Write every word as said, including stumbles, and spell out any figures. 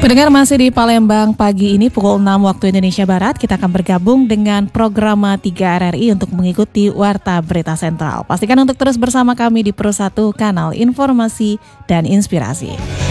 Pendengar, masih di Palembang pagi ini pukul enam waktu Indonesia Barat, kita akan bergabung dengan Programa tiga R R I untuk mengikuti Warta Berita Sentral. Pastikan untuk terus bersama kami di Pro satu Kanal Informasi dan Inspirasi.